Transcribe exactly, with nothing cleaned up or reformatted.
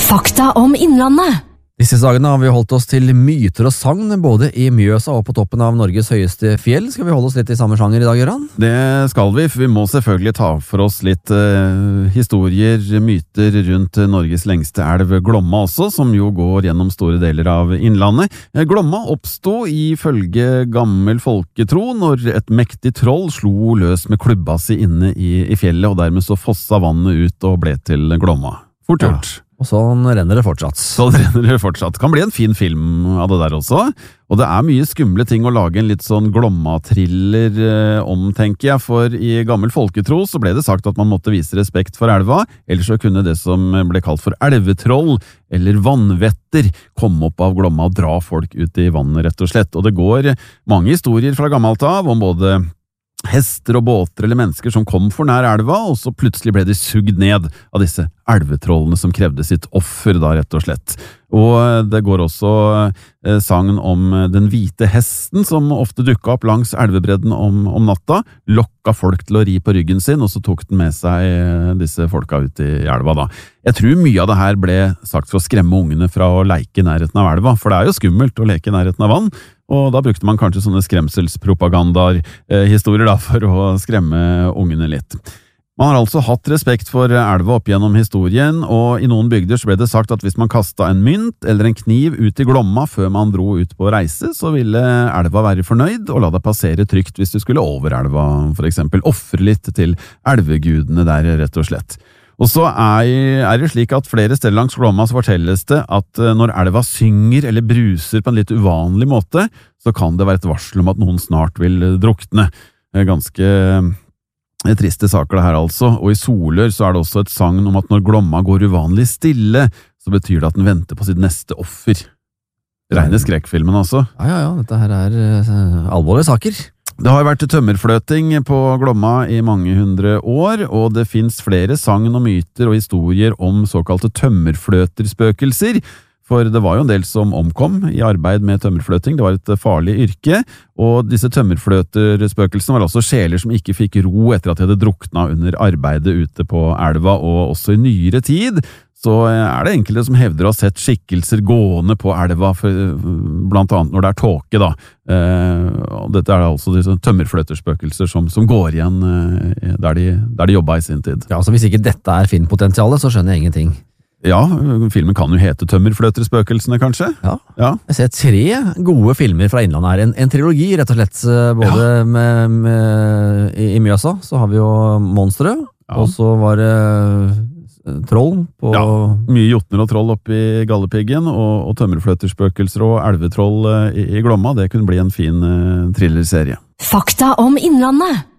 Fakta om Innlandet. Disse dagene har vi holdt oss til myter og sagn, både i Mjøsa og på toppen av Norges høyeste fjell. Skal vi holde oss litt i samme sjanger i dag, Gøran? Det skal vi, for vi må selvfølgelig ta for oss litt uh, historier, myter rundt Norges lengste elv, Glomma også, som jo går gjennom store deler av Innlandet. Glomma oppstod ifølge gammel folketro når et mektig troll slo løs med klubba si inne i, i fjellet, og dermed så fossa vannet ut og ble til Glomma. Fort gjort. Ja. Og sånn renner det fortsatt. Så renner det fortsatt. Kan bli en fin film av det der også. Og det er mye skumle ting å lage en litt sånn Glomma-thriller eh, om, tenker jeg. For i gammel folketro så ble det sagt at man måtte vise respekt for elva, ellers så kunne det som ble kalt for elvetroll, eller vannvetter, komme opp av Glomma og dra folk ut i vannet, rett og slett. Og det går mange historier fra gammelt av om både hester og båter eller mennesker som kom for nær elva, og så plutselig ble de sugd ned av disse elvetrollene som krevde sitt offer da, rett og slett. Og det går også eh, sagn om den hvite hesten som ofte dukket opp langs elvebredden om, om natta, lokka folk til å ri på ryggen sin, og så tok den med seg disse folka ut i elva da. Jeg tror mye av det her ble sagt for å skremme ungene fra å leke i nærheten av elva, for det er jo skummelt å leke i nærheten av vann, og da brukte man kanskje sånne skremselspropagandaer, eh, historier da, for å skremme ungene litt. Man har altså hatt respekt for elva opp gjennom historien, og i noen bygder så ble det sagt at hvis man kastet en mynt eller en kniv ut i Glomma før man dro ut på reise, så ville elva være fornøyd og la deg passere trygt hvis du skulle over elva, for eksempel. Offre litt til elvegudene der, rett og slett. Og så er, er det slik at flere steder langs Glomma så fortelles det at når elva synger eller bruser på en litt uvanlig måte, så kan det være et varsel om at noen snart vil drukne. Ganske triste saker det her altså, og i Solør så er det også et sagn om at når Glomma går uvanlig stille, så betyr det at den venter på sitt neste offer. Reine skrekkfilmen altså. Ja, ja, ja, dette her er uh, alvorlige saker. Det har vært tømmerfløting på Glomma i mange hundre år, og det finnes flere sagn og myter og historier om såkalte tømmerfløterspøkelser, for det var jo en del som omkom i arbeid med tømmerfløting. Det var et farlig yrke, og disse tømmerfløterspøkelsene var altså sjeler som ikke fikk ro etter at de hadde drukna under arbeidet ute på elva, og også i nyere tid så er det enkelte som hevder å ha sett skikkelser gående på elva, for, blant annet når det er tåke da. Eh, og dette er altså disse tømmerfløterspøkelser som, som går igjen eh, der, de, der de jobbet i sin tid. Ja, altså hvis ikke dette er filmpotensialet, så skjønner jeg ingenting. Ja, filmen kan jo hete Tømmerfløterspøkelsene, kanskje? Ja. Ja. Jeg ser tre gode filmer fra Innlandet her. En, en trilogi, rett og slett, både ja. med, med, i, i Mjøsa, så har vi jo Monstre, ja. Og så var det troll på... Ja, mye jotner og troll oppe i Gallepiggen, og, og tømmerfløterspøkelser og elvetroll i, i Glomma. Det kunne bli en fin uh, thrillerserie. Fakta om Innlandet.